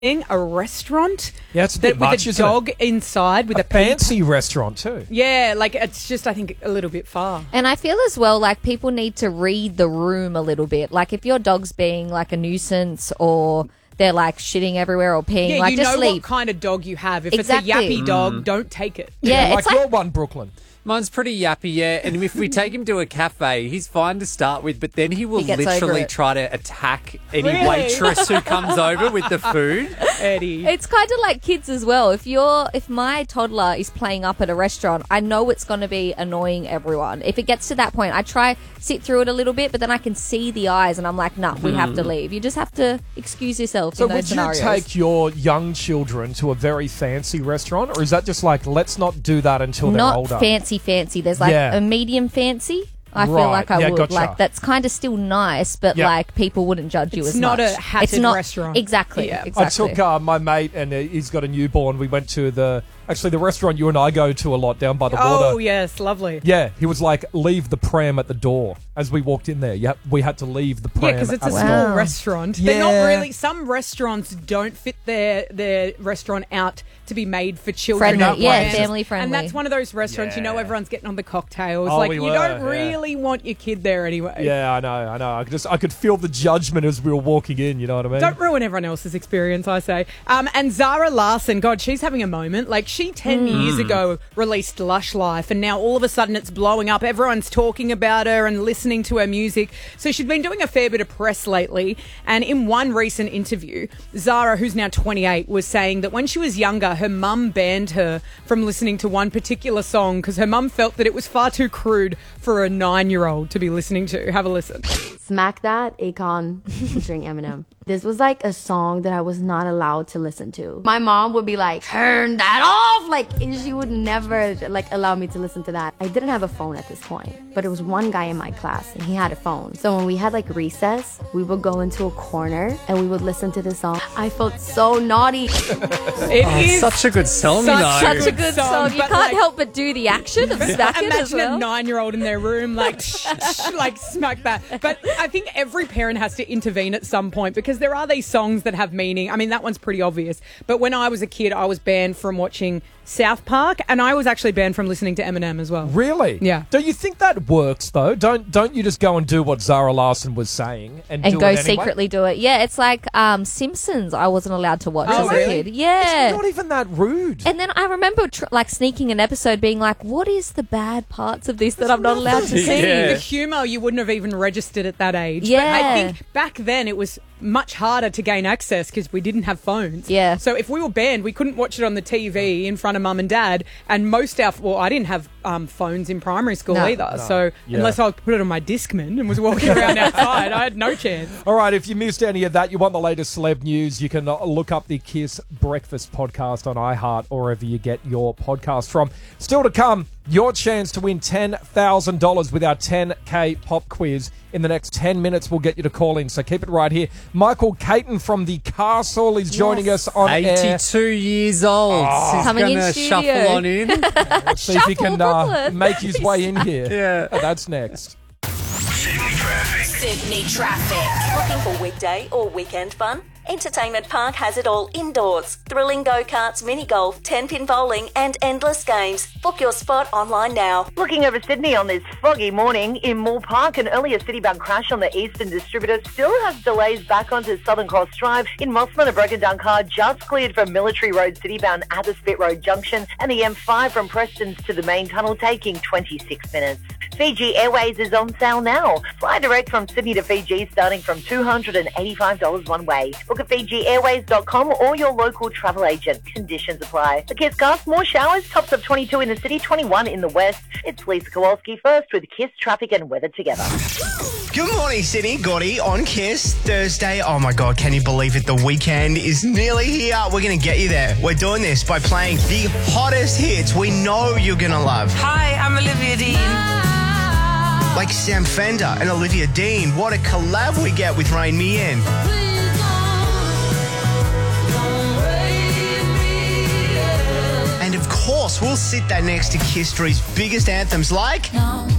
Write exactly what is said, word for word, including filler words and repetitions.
a restaurant. Yeah, it's a that, bit much, with a isn't dog it? inside with a, A fancy restaurant too. Yeah, like it's just I think a little bit far. And I feel as well like people need to read the room a little bit. Like if your dog's being like a nuisance or they're like shitting everywhere or peeing, Yeah, like you just know leave. what kind of dog you have. If Exactly. it's a yappy dog, Mm. don't take it. Yeah, like, it's like your one, Brooklyn. Mine's pretty yappy, yeah. And if we take him to a cafe, he's fine to start with, but then he will He gets over literally it. try to attack any Really? waitress who comes over with the food. Eddie. It's kind of like kids as well. If you're, if my toddler is playing up at a restaurant, I know it's going to be annoying everyone. If it gets to that point, I try sit through it a little bit, but then I can see the eyes, and I'm like, nah, we have to leave. You just have to excuse yourself So in those would scenarios. you take your young children to a very fancy restaurant, or is that just like, let's not do that until they're Not older? fancy, fancy. There's like Yeah. a medium fancy. I feel Right. like I Yeah, would. gotcha. Like that's kind of still nice, but Yeah. like people wouldn't judge you It's as not much. a hatted it's not, restaurant. Exactly. Yeah. Exactly. I took uh, my mate, and uh, he's got a newborn. We went to the actually the restaurant you and I go to a lot down by the water. Oh, yes, lovely. Yeah, he was like, leave the pram at the door as we walked in there. Yep, we had to leave the pram. Yeah, because it's a at the small door. Wow. restaurant. They're not Yeah. really. Some restaurants don't fit their their restaurant out to be made for children. Friendly, and yeah, brands. family friendly. And that's one of those restaurants. You know, Yeah. everyone's getting on the cocktails. Oh, like we you were, don't yeah. really want your kid there anyway. Yeah, I know, I know. I could just I could feel the judgment as we were walking in. You know what I mean? Don't ruin everyone else's experience, I say. Um, and Zara Larson, God, she's having a moment. Like, she ten years ago released Lush Life, and now all of a sudden it's blowing up. Everyone's talking about her and listening to her music. So she's been doing a fair bit of press lately. And in one recent interview, Zara, who's now twenty-eight, was saying that when she was younger, her mum banned her from listening to one particular song because her mum felt that it was far too crude for a nine-year-old to be listening to. Have a listen. Smack That, Akon, featuring Eminem. This was like a song that I was not allowed to listen to. My mom would be like, turn that off! Like, and she would never like allow me to listen to that. I didn't have a phone at this point, but it was one guy in my class and he had a phone. So when we had like recess, we would go into a corner and we would listen to this song. I felt so naughty. It Oh, is such a good song, such though. Such a good song. You but, can't like, help but do the action of smacking Imagine as well. a nine-year-old in their room, like, shh, shh, like smack that. But I think every parent has to intervene at some point because there are these songs that have meaning. I mean, that one's pretty obvious. But when I was a kid, I was banned from watching South Park, and I was actually banned from listening to Eminem as well. Really? Yeah. Don't you think that works though? Don't don't you just go and do what Zara Larson was saying and, and do go it anyway? secretly do it. Yeah, it's like um, Simpsons. I wasn't allowed to watch Oh, as really? a kid. Yeah. It's not even that rude. And then I remember tr- like sneaking an episode being like, what is the bad parts of this that I'm not allowed to see? Yeah. The humour you wouldn't have even registered at that age. But Yeah. I think back then it was much harder to gain access because we didn't have phones. Yeah. So if we were banned, we couldn't watch it on the T V in front of mum and dad. And most our, well, I didn't have um, phones in primary school No. either. So Yeah. unless I put it on my Discman and was walking around outside, I had no chance. All right, if you missed any of that, you want the latest celeb news, you can uh, look up the Kiss Breakfast podcast on iHeart or wherever you get your podcast from. Still to come, your chance to win ten thousand dollars with our ten K pop quiz. In the next ten minutes, we'll get you to call in, so keep it right here. Michael Caton from the Castle is joining Yes. us on air. eighty-two years old. He's Coming in gonna studio. shuffle on in. Let's see if he can uh, Brooklyn. make his way in here. Yeah. That's next. Sydney traffic. Sydney traffic. Looking for weekday or weekend fun? Entertainment Park has it all indoors. Thrilling go-karts, mini-golf, ten-pin bowling and endless games. Book your spot online now. Looking over Sydney on this foggy morning, in Moore Park, an earlier Citibank crash on the Eastern Distributor still has delays back onto Southern Cross Drive. In Mossman, a broken down car just cleared from Military Road citybound at the Spit Road Junction, and the M five from Preston's to the main tunnel taking twenty-six minutes. Fiji Airways is on sale now. Fly direct from Sydney to Fiji starting from two hundred eighty-five dollars one way. Book at Fiji Airways dot com or your local travel agent. Conditions apply. The Kiss Cast, more showers, tops of twenty-two in the city, twenty-one in the west. It's Lisa Kowalski first with Kiss Traffic and Weather together. Good morning, Sydney. Gotti on Kiss Thursday. Oh my God, can you believe it? The weekend is nearly here. We're going to get you there. We're doing this by playing the hottest hits we know you're going to love. Hi, I'm Olivia Dean. Like Sam Fender and Olivia Dean. What a collab we get with Rain Me In. And of course, we'll sit that next to Kiss three's biggest anthems like...